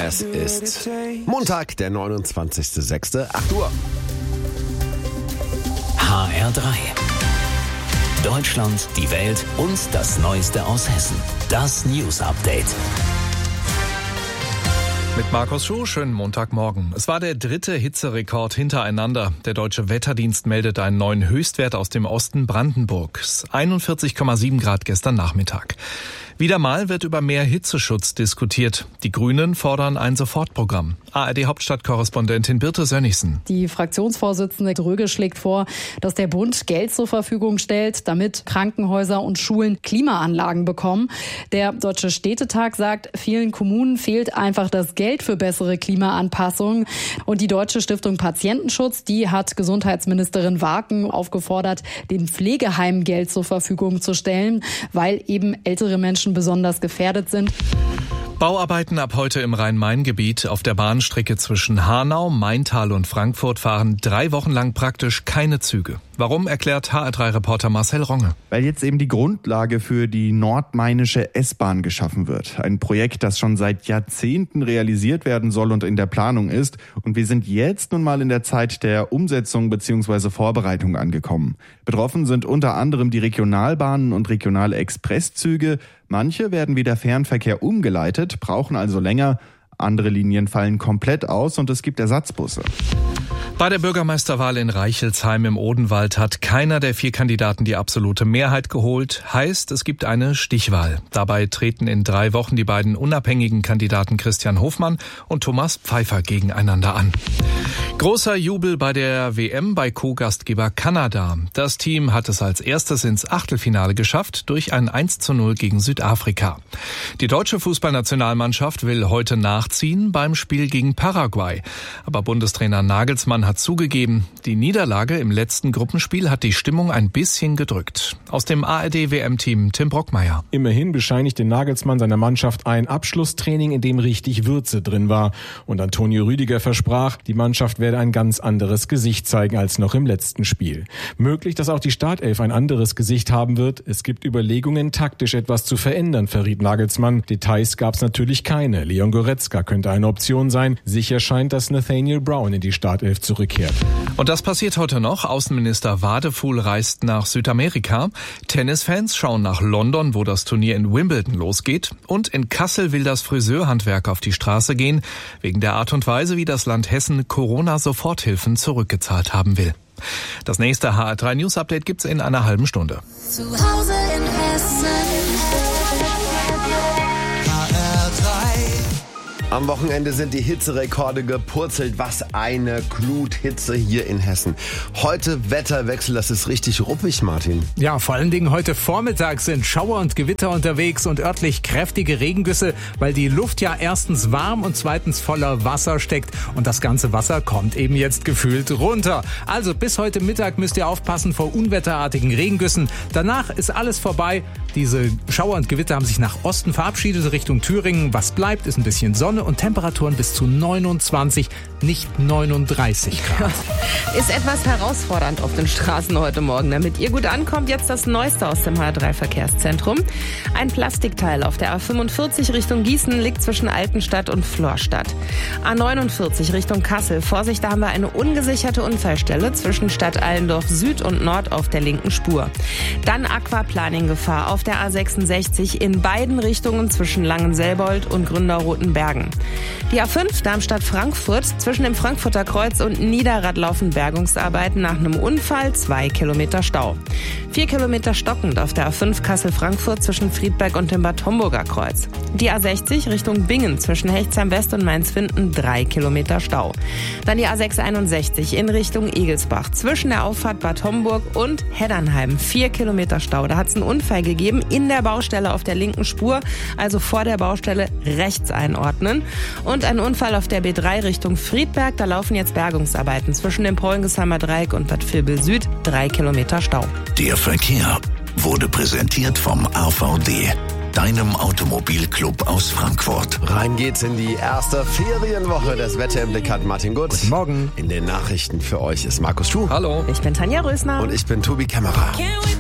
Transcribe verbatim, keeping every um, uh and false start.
Es ist Montag, der neunundzwanzigster sechster acht Uhr. H R drei. Deutschland, die Welt und das Neueste aus Hessen. Das News Update. Mit Markus Schuh, schönen Montagmorgen. Es war der dritte Hitzerekord hintereinander. Der Deutsche Wetterdienst meldet einen neuen Höchstwert aus dem Osten Brandenburgs. einundvierzig Komma sieben Grad gestern Nachmittag. Wieder mal wird über mehr Hitzeschutz diskutiert. Die Grünen fordern ein Sofortprogramm. A R D-Hauptstadtkorrespondentin Birte Sönnigsen. Die Fraktionsvorsitzende Dröge schlägt vor, dass der Bund Geld zur Verfügung stellt, damit Krankenhäuser und Schulen Klimaanlagen bekommen. Der Deutsche Städtetag sagt, vielen Kommunen fehlt einfach das Geld für bessere Klimaanpassung. Und die Deutsche Stiftung Patientenschutz, die hat Gesundheitsministerin Waken aufgefordert, den Pflegeheimen Geld zur Verfügung zu stellen, weil eben ältere Menschen besonders gefährdet sind. Bauarbeiten ab heute im Rhein-Main-Gebiet. Auf der Bahnstrecke zwischen Hanau, Maintal und Frankfurt fahren drei Wochen lang praktisch keine Züge. Warum, erklärt H R drei Reporter Marcel Ronge. Weil jetzt eben die Grundlage für die nordmainische S-Bahn geschaffen wird. Ein Projekt, das schon seit Jahrzehnten realisiert werden soll und in der Planung ist. Und wir sind jetzt nun mal in der Zeit der Umsetzung bzw. Vorbereitung angekommen. Betroffen sind unter anderem die Regionalbahnen und regionale Expresszüge. Manche werden wie der Fernverkehr umgeleitet, brauchen also länger. Andere Linien fallen komplett aus und es gibt Ersatzbusse. Bei der Bürgermeisterwahl in Reichelsheim im Odenwald hat keiner der vier Kandidaten die absolute Mehrheit geholt. Heißt, es gibt eine Stichwahl. Dabei treten in drei Wochen die beiden unabhängigen Kandidaten Christian Hofmann und Thomas Pfeiffer gegeneinander an. Großer Jubel bei der W M bei Co-Gastgeber Kanada. Das Team hat es als erstes ins Achtelfinale geschafft durch ein eins zu null gegen Südafrika. Die deutsche Fußballnationalmannschaft will heute nachziehen beim Spiel gegen Paraguay. Aber Bundestrainer Nagelsmann hat zugegeben, die Niederlage im letzten Gruppenspiel hat die Stimmung ein bisschen gedrückt. Aus dem A R D-W M-Team Tim Brockmeier. Immerhin bescheinigte Nagelsmann seiner Mannschaft ein Abschlusstraining, in dem richtig Würze drin war. Und Antonio Rüdiger versprach, die Mannschaft werde ein ganz anderes Gesicht zeigen als noch im letzten Spiel. Möglich, dass auch die Startelf ein anderes Gesicht haben wird. Es gibt Überlegungen, taktisch etwas zu verändern, verriet Nagelsmann. Details gab es natürlich keine. Leon Goretzka könnte eine Option sein. Sicher scheint, dass Nathaniel Brown in die Startelf zurückkehrt. Und das passiert heute noch. Außenminister Wadefuhl reist nach Südamerika. Tennisfans schauen nach London, wo das Turnier in Wimbledon losgeht. Und in Kassel will das Friseurhandwerk auf die Straße gehen, wegen der Art und Weise, wie das Land Hessen Corona-Soforthilfen zurückgezahlt haben will. Das nächste H R drei News Update gibt's in einer halben Stunde. Zu Hause in Hessen. H R drei. Am Wochenende sind die Hitzerekorde gepurzelt. Was eine Gluthitze hier in Hessen. Heute Wetterwechsel, das ist richtig ruppig, Martin. Ja, vor allen Dingen heute Vormittag sind Schauer und Gewitter unterwegs und örtlich kräftige Regengüsse, weil die Luft ja erstens warm und zweitens voller Wasser steckt. Und das ganze Wasser kommt eben jetzt gefühlt runter. Also bis heute Mittag müsst ihr aufpassen vor unwetterartigen Regengüssen. Danach ist alles vorbei. Diese Schauer und Gewitter haben sich nach Osten verabschiedet, Richtung Thüringen. Was bleibt, ist ein bisschen Sonne und Temperaturen bis zu neunundzwanzig, nicht neununddreißig Grad. Ist etwas herausfordernd auf den Straßen heute Morgen. Damit ihr gut ankommt, jetzt das Neueste aus dem H R drei Verkehrszentrum. Ein Plastikteil auf der A fünfundvierzig Richtung Gießen liegt zwischen Altenstadt und Florstadt. A neunundvierzig Richtung Kassel. Vorsicht, da haben wir eine ungesicherte Unfallstelle zwischen Stadt Allendorf Süd und Nord auf der linken Spur. Dann Aquaplaning-Gefahr auf der A sechsundsechzig in beiden Richtungen zwischen Langenselbold und Gründerrotenbergen. Die A fünf Darmstadt-Frankfurt zwischen dem Frankfurter Kreuz und Niederrad laufen Bergungsarbeiten nach einem Unfall, zwei Kilometer Stau. Vier Kilometer stockend auf der A fünf Kassel-Frankfurt zwischen Friedberg und dem Bad Homburger Kreuz. Die A sechzig Richtung Bingen zwischen Hechtsheim West und Mainz-Winden, drei Kilometer Stau. Dann die A sechshunderteinundsechzig in Richtung Egelsbach zwischen der Auffahrt Bad Homburg und Heddernheim, vier Kilometer Stau. Da hat es einen Unfall gegeben in der Baustelle auf der linken Spur, also vor der Baustelle rechts einordnen. Und ein Unfall auf der B drei Richtung Friedberg, da laufen jetzt Bergungsarbeiten zwischen dem Preußensheimer Dreieck und Bad Vilbel Süd, drei Kilometer Stau. Der Verkehr wurde präsentiert vom A V D, deinem Automobilclub aus Frankfurt. Rein geht's in die erste Ferienwoche. Das Wetter im Blick hat Martin Gut. Guten Morgen. In den Nachrichten für euch ist Markus Schuh. Hallo. Ich bin Tanja Rösner. Und ich bin Tobi Kämmerer.